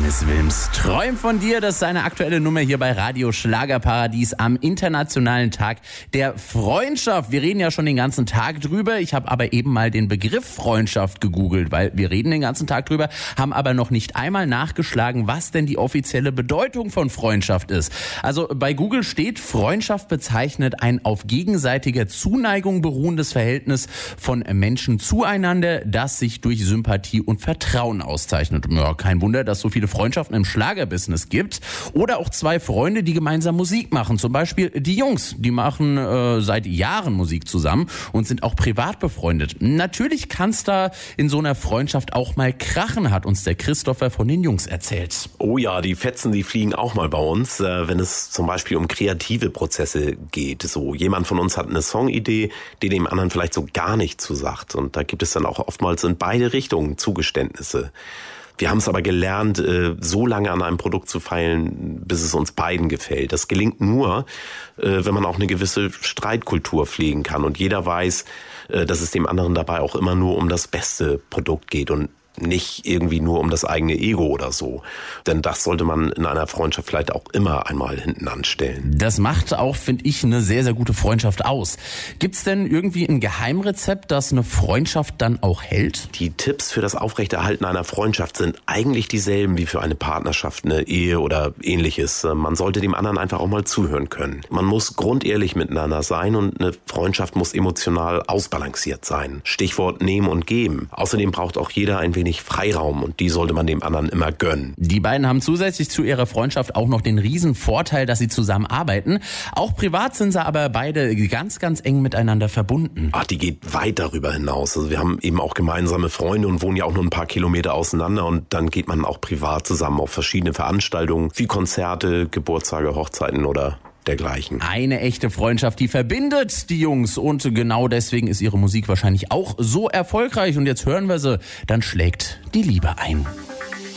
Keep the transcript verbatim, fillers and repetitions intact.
Dennis Wilms. Träum von dir, das ist seine aktuelle Nummer hier bei Radio Schlagerparadies am Internationalen Tag der Freundschaft. Wir reden ja schon den ganzen Tag drüber. Ich habe aber eben mal den Begriff Freundschaft gegoogelt, weil wir reden den ganzen Tag drüber, haben aber noch nicht einmal nachgeschlagen, was denn die offizielle Bedeutung von Freundschaft ist. Also bei Google steht, Freundschaft bezeichnet ein auf gegenseitiger Zuneigung beruhendes Verhältnis von Menschen zueinander, das sich durch Sympathie und Vertrauen auszeichnet. Ja, kein Wunder, dass so viele Freundschaften im Schlagerbusiness gibt. Oder auch zwei Freunde, die gemeinsam Musik machen. Zum Beispiel die Jungs, die machen äh, seit Jahren Musik zusammen und sind auch privat befreundet. Natürlich kann es da in so einer Freundschaft auch mal krachen, hat uns der Christopher von den Jungs erzählt. Oh ja, die Fetzen, die fliegen auch mal bei uns, äh, wenn es zum Beispiel um kreative Prozesse geht. So, jemand von uns hat eine Songidee, die dem anderen vielleicht so gar nicht zusagt. Und da gibt es dann auch oftmals in beide Richtungen Zugeständnisse. Wir haben es aber gelernt, so lange an einem Produkt zu feilen, bis es uns beiden gefällt. Das gelingt nur, wenn man auch eine gewisse Streitkultur pflegen kann und jeder weiß, dass es dem anderen dabei auch immer nur um das beste Produkt geht und nicht irgendwie nur um das eigene Ego oder so. Denn das sollte man in einer Freundschaft vielleicht auch immer einmal hinten anstellen. Das macht auch, finde ich, eine sehr, sehr gute Freundschaft aus. Gibt's denn irgendwie ein Geheimrezept, das eine Freundschaft dann auch hält? Die Tipps für das Aufrechterhalten einer Freundschaft sind eigentlich dieselben wie für eine Partnerschaft, eine Ehe oder ähnliches. Man sollte dem anderen einfach auch mal zuhören können. Man muss grundehrlich miteinander sein und eine Freundschaft muss emotional ausbalanciert sein. Stichwort nehmen und geben. Außerdem braucht auch jeder ein wenig Freiraum und die sollte man dem anderen immer gönnen. Die beiden haben zusätzlich zu ihrer Freundschaft auch noch den riesen Vorteil, dass sie zusammen arbeiten. Auch privat sind sie aber beide ganz, ganz eng miteinander verbunden. Ach, die geht weit darüber hinaus. Also wir haben eben auch gemeinsame Freunde und wohnen ja auch nur ein paar Kilometer auseinander und dann geht man auch privat zusammen auf verschiedene Veranstaltungen, wie Konzerte, Geburtstage, Hochzeiten oder dergleichen. Eine echte Freundschaft, die verbindet die Jungs und genau deswegen ist ihre Musik wahrscheinlich auch so erfolgreich und jetzt hören wir sie, dann schlägt die Liebe ein.